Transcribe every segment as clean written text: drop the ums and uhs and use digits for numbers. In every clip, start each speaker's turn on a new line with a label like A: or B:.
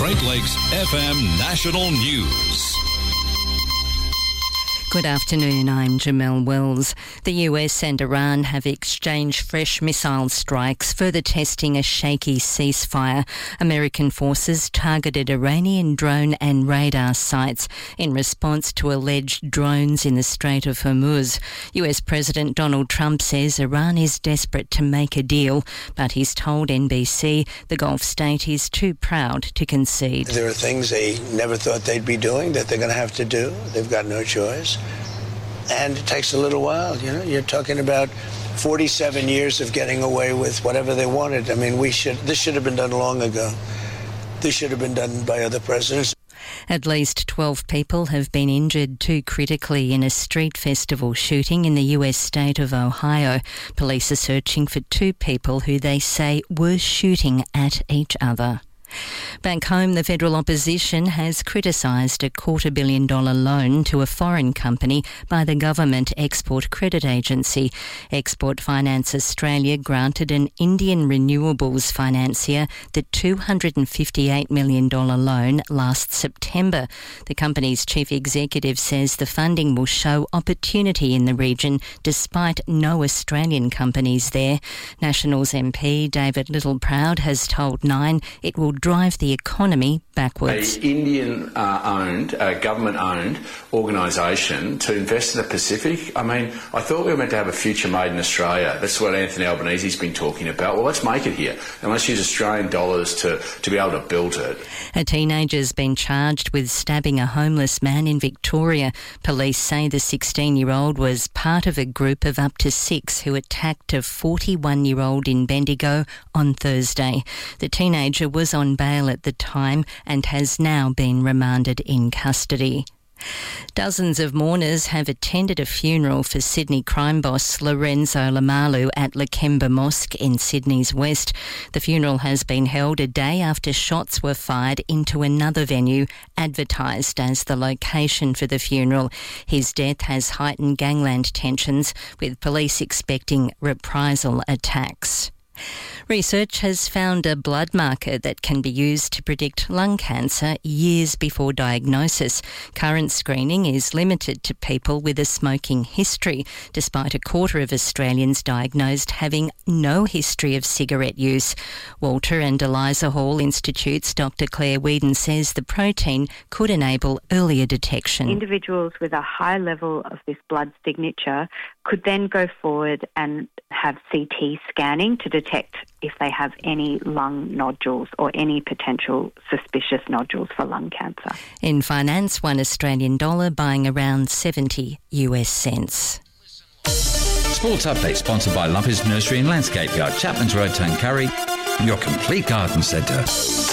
A: Great Lakes FM National News.
B: Good afternoon, I'm Jamelle Wells. The US and Iran have exchanged fresh missile strikes, further testing a shaky ceasefire. American forces targeted Iranian drone and radar sites in response to alleged drones in the Strait of Hormuz. US President Donald Trump says Iran is desperate to make a deal, but he's told NBC the Gulf state is too proud to concede.
C: There are things they never thought they'd be doing that they're going to have to do. They've got no choice. And it takes a little while, You're talking about 47 years of getting away with whatever they wanted. I mean, this should have been done long ago. This should have been done by other presidents.
B: At least 12 people have been injured, 2 critically, in a street festival shooting in the US state of Ohio. Police are searching for 2 people who they say were shooting at each other. Back home, the federal opposition has criticised a $250 million loan to a foreign company by the government export credit agency. Export Finance Australia granted an Indian renewables financier the $258 million loan last September. The company's chief executive says the funding will show opportunity in the region despite no Australian companies there. Nationals MP David Littleproud has told Nine it will drive the economy backwards.
D: An Indian-owned, government-owned organisation to invest in the Pacific. I mean, I thought we were meant to have a future made in Australia. That's what Anthony Albanese's been talking about. Well, let's make it here, and let's use Australian dollars to be able to build it.
B: A teenager's been charged with stabbing a homeless man in Victoria. Police say the 16-year-old was part of a group of up to 6 who attacked a 41-year-old in Bendigo on Thursday. The teenager was on bail at the time and has now been remanded in custody. Dozens of mourners have attended a funeral for Sydney crime boss Lorenzo Lamalu at Lakemba Mosque in Sydney's west. The funeral has been held a day after shots were fired into another venue advertised as the location for the funeral. His death has heightened gangland tensions, with police expecting reprisal attacks. Research has found a blood marker that can be used to predict lung cancer years before diagnosis. Current screening is limited to people with a smoking history, despite a quarter of Australians diagnosed having no history of cigarette use. Walter and Eliza Hall Institute's Dr. Claire Whedon says the protein could enable earlier detection.
E: Individuals with a high level of this blood signature could then go forward and have CT scanning to detect if they have any lung nodules or any potential suspicious nodules for lung cancer.
B: In finance, $1 Australian dollar buying around 70 US cents.
F: Sports Update sponsored by Lumpy's Nursery and Landscape Yard, Chapman's Road, Tuncurry, your complete garden centre.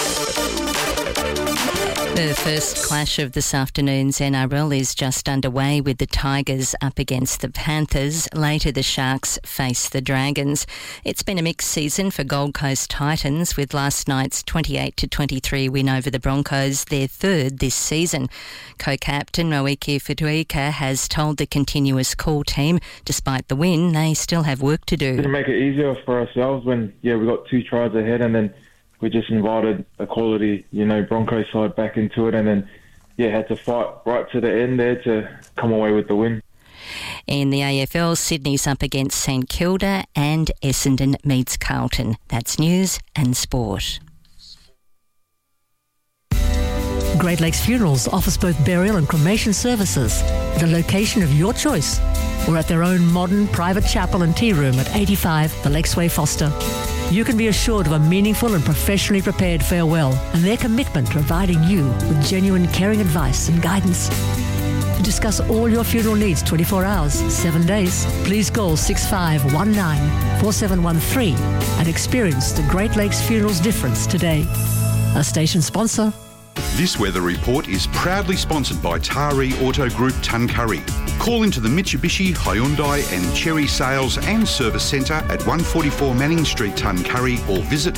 B: The first clash of this afternoon's NRL is just underway, with the Tigers up against the Panthers. Later, the Sharks face the Dragons. It's been a mixed season for Gold Coast Titans, with last night's 28-23 win over the Broncos, their third this season. Co-captain Moeki Futuika has told the Continuous Call team, despite the win, they still have work to do.
G: To make it easier for ourselves when, we got 2 tries ahead, and then we just invited a quality, Broncos side back into it, and then, had to fight right to the end there to come away with the win.
B: In the AFL, Sydney's up against St Kilda and Essendon meets Carlton. That's news and sport.
H: Great Lakes Funerals offers both burial and cremation services at a location of your choice, or at their own modern private chapel and tea room at 85 the Lakesway, Foster. You can be assured of a meaningful and professionally prepared farewell, and their commitment to providing you with genuine caring advice and guidance. To discuss all your funeral needs 24 hours, 7 days, please call 6519-4713 and experience the Great Lakes Funerals difference today. A station sponsor.
I: This weather report is proudly sponsored by Taree Auto Group Tuncurry. Call into the Mitsubishi, Hyundai and Chery Sales and Service Centre at 144 Manning Street, Tuncurry, or visit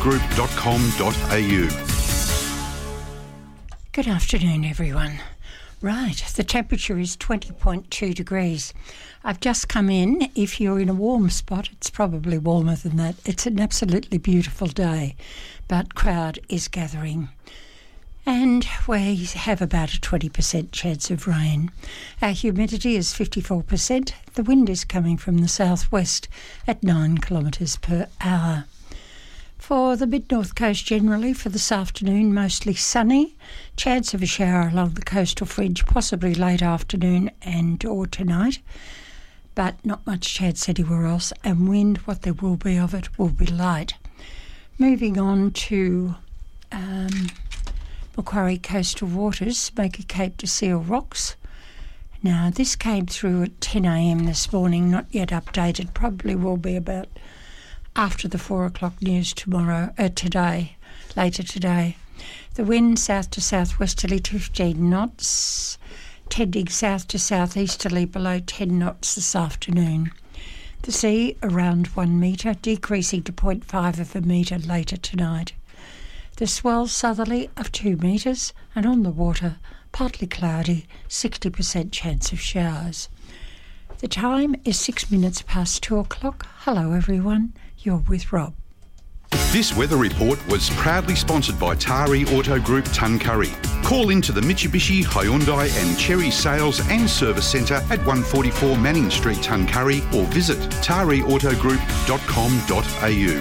I: tareautogroup.com.au.
J: Good afternoon, everyone. Right, the temperature is 20.2 degrees. I've just come in. If you're in a warm spot, it's probably warmer than that. It's an absolutely beautiful day, but crowd is gathering. And we have about a 20% chance of rain. Our humidity is 54%. The wind is coming from the southwest at 9 kilometres per hour. For the mid-north coast generally, for this afternoon, mostly sunny. Chance of a shower along the coastal fringe, possibly late afternoon and or tonight. But not much chance anywhere else. And wind, what there will be of it, will be light. Moving on to Macquarie coastal waters, Smoky Cape to Seal Rocks. Now, this came through at 10 a.m. this morning, not yet updated. Probably will be about after the 4 o'clock news today, later today. The wind south to southwesterly to 15 knots, tending south to southeasterly below 10 knots this afternoon. The sea around 1 metre, decreasing to 0.5 of a metre later tonight. The swell southerly of 2 metres, and on the water, partly cloudy, 60% chance of showers. The time is 6 minutes past 2 o'clock. Hello everyone, you're with Rob.
I: This weather report was proudly sponsored by Tari Auto Group Tuncurry. Call into the Mitsubishi, Hyundai and Cherry Sales and Service Centre at 144 Manning Street, Tuncurry, or visit tariautogroup.com.au.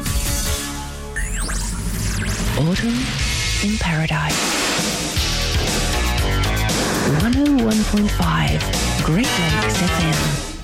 K: Autumn in Paradise. 101.5 Great Lakes FM.